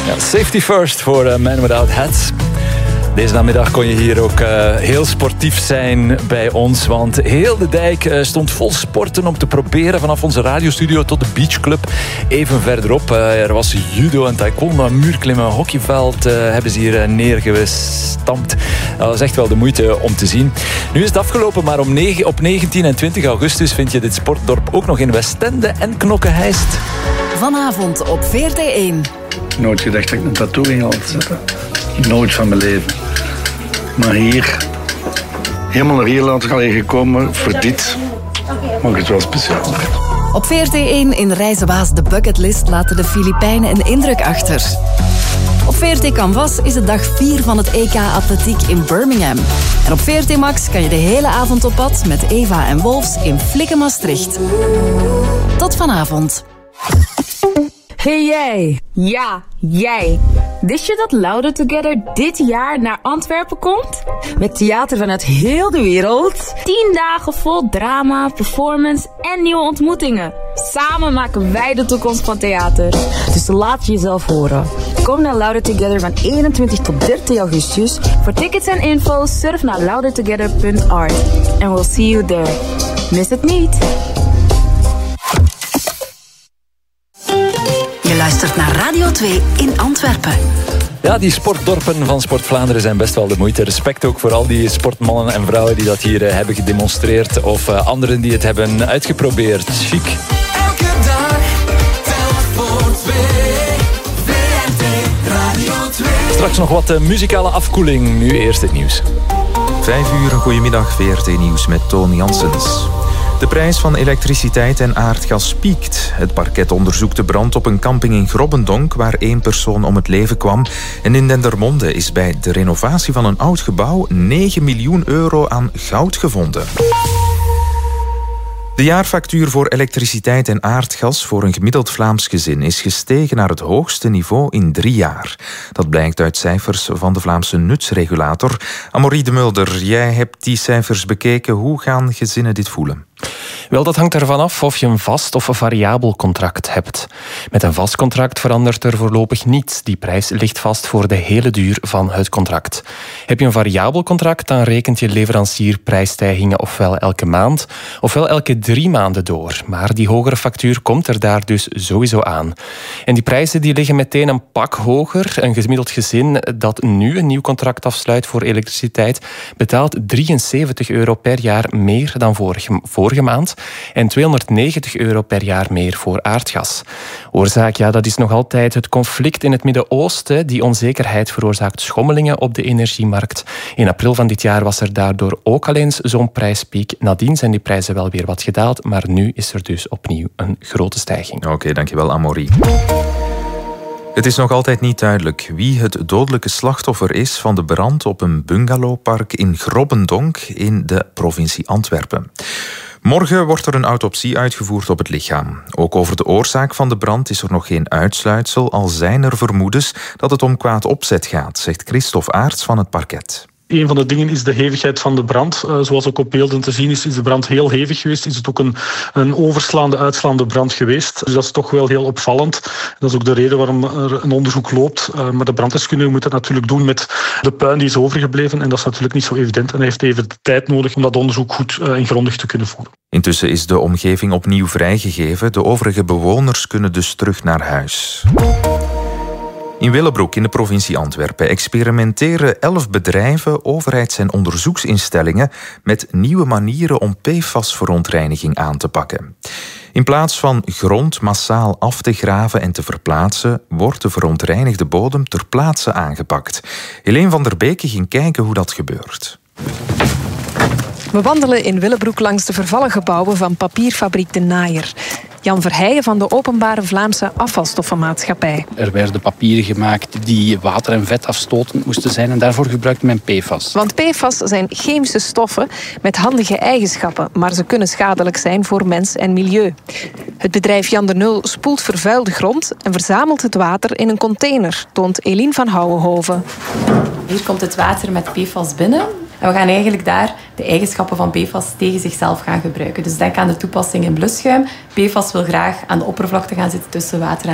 Ja, safety first voor Man Without Hats. Deze namiddag kon je hier ook heel sportief zijn bij ons. Want heel de dijk stond vol sporten om te proberen. Vanaf onze radiostudio tot de beachclub. Even verderop. Er was judo en taekwondo, muurklimmen, hockeyveld. Hebben ze hier neergestampt. Dat was echt wel de moeite om te zien. Nu is het afgelopen, maar op 19 en 20 augustus vind je dit sportdorp ook nog in Westende en Knokke-Heist. Vanavond op VRT1. Nooit gedacht dat ik een tattoo ging laten zetten. Nooit van mijn leven. Maar hier, helemaal naar hier laten gekomen voor dit, maakt het wel speciaal. Op VRT1 in Reizenwaas de Bucketlist laten de Filipijnen een indruk achter. Op VRT Canvas is het dag 4 van het EK Atletiek in Birmingham. En op VRT Max kan je de hele avond op pad met Eva en Wolfs in Flikken Maastricht. Tot vanavond. Hey jij! Ja, jij! Wist je dat Louder Together dit jaar naar Antwerpen komt? Met theater vanuit heel de wereld. 10 dagen vol drama, performance en nieuwe ontmoetingen. Samen maken wij de toekomst van theater. Dus laat jezelf horen. Kom naar Louder Together van 21 tot 30 augustus. Voor tickets en info surf naar loudertogether.art. And we'll see you there. Mis het niet! Je luistert naar Radio 2 in Antwerpen. Ja, die sportdorpen van Sport Vlaanderen zijn best wel de moeite. Respect ook voor al die sportmannen en vrouwen die dat hier hebben gedemonstreerd. Of anderen die het hebben uitgeprobeerd. Chic. Elke dag telt voor 2. VRT Radio 2. Straks nog wat muzikale afkoeling. Nu eerst het nieuws. 5 uur, goedemiddag, VRT Nieuws met Toon Janssens. De prijs van elektriciteit en aardgas piekt. Het parket onderzoekt de brand op een camping in Grobbendonk waar 1 persoon om het leven kwam. En in Dendermonde is bij de renovatie van een oud gebouw 9 miljoen euro aan goud gevonden. De jaarfactuur voor elektriciteit en aardgas voor een gemiddeld Vlaams gezin is gestegen naar het hoogste niveau in 3 jaar. Dat blijkt uit cijfers van de Vlaamse nutsregulator. Amaury de Mulder, jij hebt die cijfers bekeken. Hoe gaan gezinnen dit voelen? Wel, dat hangt ervan af of je een vast of een variabel contract hebt. Met een vast contract verandert er voorlopig niets. Die prijs ligt vast voor de hele duur van het contract. Heb je een variabel contract, dan rekent je leverancier prijsstijgingen ofwel elke maand, ofwel elke 3 maanden door. Maar die hogere factuur komt er daar dus sowieso aan. En die prijzen die liggen meteen een pak hoger. Een gemiddeld gezin dat nu een nieuw contract afsluit voor elektriciteit betaalt €73 per jaar meer dan vorige maand. En €290 per jaar meer voor aardgas. Oorzaak, ja, dat is nog altijd het conflict in het Midden-Oosten. Die onzekerheid veroorzaakt schommelingen op de energiemarkt. In april van dit jaar was er daardoor ook al eens zo'n prijspiek. Nadien zijn die prijzen wel weer wat gedaald, maar nu is er dus opnieuw een grote stijging. Oké, dankjewel Amaury. Het is nog altijd niet duidelijk wie het dodelijke slachtoffer is van de brand op een bungalowpark in Grobbendonk in de provincie Antwerpen. Morgen wordt er een autopsie uitgevoerd op het lichaam. Ook over de oorzaak van de brand is er nog geen uitsluitsel, al zijn er vermoedens dat het om kwaad opzet gaat, zegt Christophe Aerts van het parket. Een van de dingen is de hevigheid van de brand. Zoals ook op beelden te zien is de brand heel hevig geweest. Is het ook een overslaande, uitslaande brand geweest. Dus dat is toch wel heel opvallend. Dat is ook de reden waarom er een onderzoek loopt. Maar de branddeskundige moet het natuurlijk doen met de puin die is overgebleven. En dat is natuurlijk niet zo evident. En hij heeft even de tijd nodig om dat onderzoek goed en grondig te kunnen voeren. Intussen is de omgeving opnieuw vrijgegeven. De overige bewoners kunnen dus terug naar huis. In Willebroek in de provincie Antwerpen experimenteren 11 bedrijven, overheids- en onderzoeksinstellingen met nieuwe manieren om PFAS-verontreiniging aan te pakken. In plaats van grond massaal af te graven en te verplaatsen, wordt de verontreinigde bodem ter plaatse aangepakt. Helene van der Beke ging kijken hoe dat gebeurt. We wandelen in Willebroek langs de vervallen gebouwen van papierfabriek De Naaier. Jan Verheijen van de Openbare Vlaamse Afvalstoffenmaatschappij. Er werden papieren gemaakt die water- en vetafstotend moesten zijn en daarvoor gebruikte men PFAS. Want PFAS zijn chemische stoffen met handige eigenschappen, maar ze kunnen schadelijk zijn voor mens en milieu. Het bedrijf Jan de Nul spoelt vervuilde grond en verzamelt het water in een container, toont Eline van Houwenhoven. Hier komt het water met PFAS binnen. En we gaan eigenlijk daar de eigenschappen van PFAS tegen zichzelf gaan gebruiken. Dus denk aan de toepassing in blusschuim. PFAS wil graag aan de oppervlakte gaan zitten tussen water